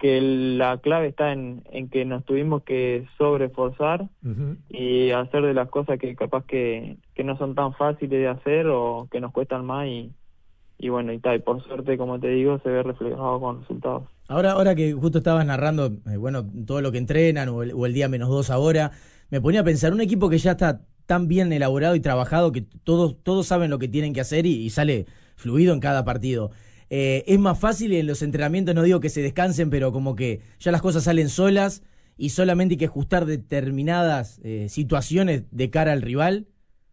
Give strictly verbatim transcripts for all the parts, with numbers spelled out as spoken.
que la clave está en, en que nos tuvimos que sobreesforzar uh-huh. y hacer de las cosas que capaz que, que no son tan fáciles de hacer o que nos cuestan más y, y bueno, y tal, y por suerte, como te digo, se ve reflejado con resultados. Ahora, ahora que justo estabas narrando, eh, bueno, todo lo que entrenan o el, o el día menos dos ahora, me ponía a pensar, un equipo que ya está tan bien elaborado y trabajado que todos, todos saben lo que tienen que hacer y, y sale fluido en cada partido. Eh, es más fácil en los entrenamientos, no digo que se descansen, pero como que ya las cosas salen solas y solamente hay que ajustar determinadas eh, situaciones de cara al rival.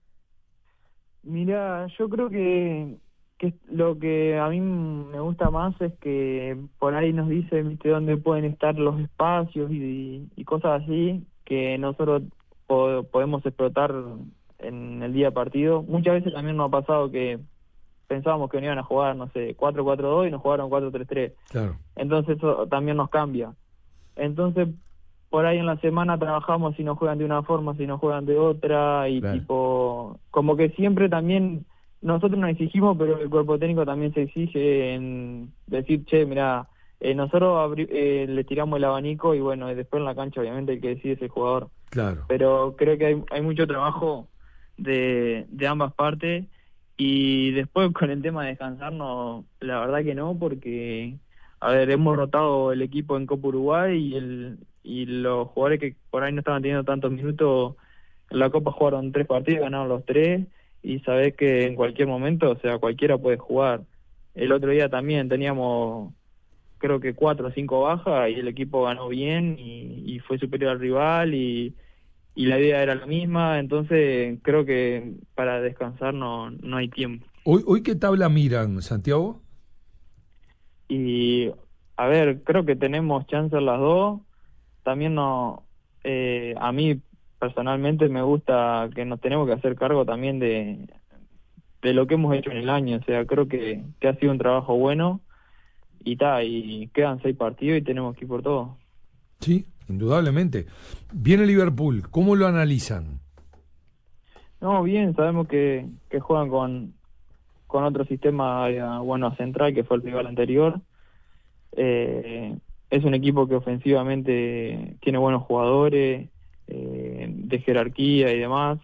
Mira, yo creo que, que lo que a mí me gusta más es que por ahí nos dice, viste, dónde pueden estar los espacios y, y cosas así que nosotros po- podemos explotar en el día de partido. Muchas veces también nos ha pasado que pensábamos que no iban a jugar, no sé, cuatro cuatro dos y nos jugaron cuatro tres tres. Claro. Entonces eso también nos cambia. Entonces, por ahí en la semana trabajamos si nos juegan de una forma, si nos juegan de otra, y claro. tipo, como que siempre también, nosotros nos exigimos, pero el cuerpo técnico también se exige en decir, che, mirá, eh, nosotros abri- eh, le tiramos el abanico y bueno, y después en la cancha obviamente el que decide es el jugador. Claro. Pero creo que hay, hay mucho trabajo de, de ambas partes. Y después con el tema de descansar, no, la verdad que no, porque, a ver, hemos rotado el equipo en Copa Uruguay y el y los jugadores que por ahí no estaban teniendo tantos minutos, en la Copa jugaron tres partidos, ganaron los tres, y sabés que en cualquier momento, o sea, cualquiera puede jugar. El otro día también teníamos, creo que cuatro o cinco bajas, y el equipo ganó bien y, y fue superior al rival, y y la idea era la misma, entonces creo que para descansar no, no hay tiempo. ¿Hoy, ¿Hoy qué tabla miran, Santiago? Y, a ver, creo que tenemos chance en las dos. También no, eh, a mí personalmente me gusta que nos tenemos que hacer cargo también de, de lo que hemos hecho en el año. O sea, creo que, que ha sido un trabajo bueno y ta, y quedan seis partidos y tenemos que ir por todo. Sí, indudablemente. Viene Liverpool, ¿cómo lo analizan? No, bien, sabemos que, que juegan con, con otro sistema, eh, bueno, central, que fue el rival anterior. Eh, es un equipo que ofensivamente tiene buenos jugadores, eh, de jerarquía y demás.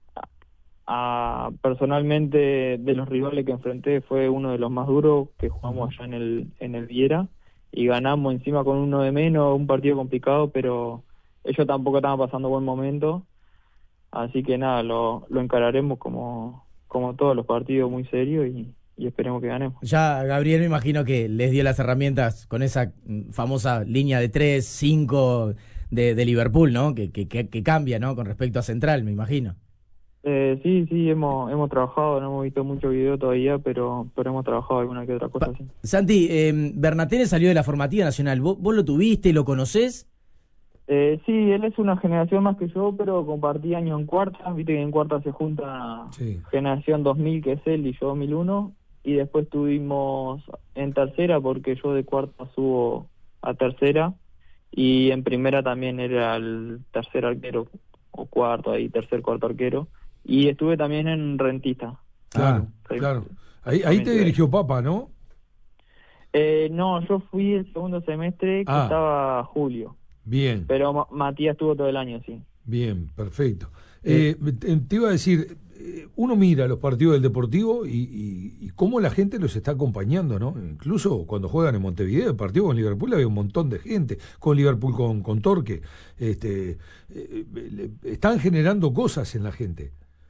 A, personalmente, de los rivales que enfrenté, fue uno de los más duros que jugamos allá en el, en el Viera. Y ganamos encima con uno de menos, un partido complicado, pero ellos tampoco estaban pasando buen momento, así que nada, lo, lo encararemos como, como todos los partidos, muy serios, y, y esperemos que ganemos. Ya Gabriel me imagino que les dio las herramientas con esa famosa línea de tres, cinco de, de Liverpool, ¿no? Que, que, que cambia, ¿no? Con respecto a Central, me imagino. Eh, sí, sí, hemos hemos trabajado, no hemos visto mucho video todavía, pero pero hemos trabajado alguna que otra cosa así. Santi, eh, Bernatene salió de la formativa nacional, ¿Vos, vos lo tuviste, lo conocés? Eh, sí, él es una generación más que yo, pero compartí año en cuarta, viste que en cuarta se junta sí. generación dos mil, que es él, y yo dos mil uno, y después tuvimos en tercera, porque yo de cuarta subo a tercera, y en primera también era el tercer arquero, o cuarto, ahí tercer, cuarto arquero. Y estuve también en Rentista. Claro, ah, claro. Ahí, ahí te dirigió Papa, ¿no? Eh, no, yo fui el segundo semestre que ah, estaba Julio. Bien. Pero Ma- Matías estuvo todo el año, sí. Bien, perfecto. Eh, te, te iba a decir, uno mira los partidos del Deportivo y, y, y cómo la gente los está acompañando, ¿no? Incluso cuando juegan en Montevideo, el partido con Liverpool había un montón de gente, con Liverpool con, con Torque. Este, eh, están generando cosas en la gente.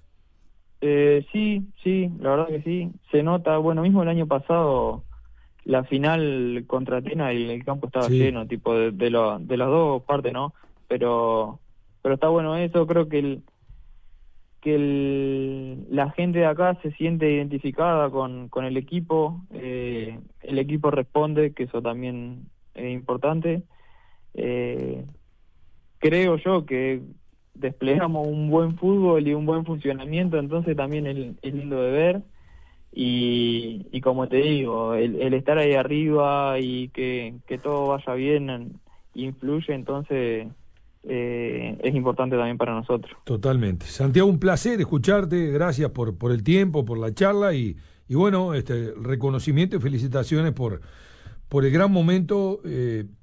Eh, sí, sí, la verdad que sí. Se nota, bueno, mismo el año pasado, la final contra Atenas, el, el campo estaba sí. lleno, tipo, de, de, lo, de las dos partes, ¿no? Pero pero está bueno eso, creo que el que el, la gente de acá se siente identificada con, con el equipo, eh, el equipo responde, que eso también es importante. Eh, creo yo que desplegamos un buen fútbol y un buen funcionamiento, entonces también es, es lindo de ver. Y, y como te digo, el, el estar ahí arriba y que, que todo vaya bien influye, entonces eh, es importante también para nosotros. Totalmente. Santiago, un placer escucharte, gracias por, por el tiempo, por la charla y, y bueno, este reconocimiento y felicitaciones por, por el gran momento eh,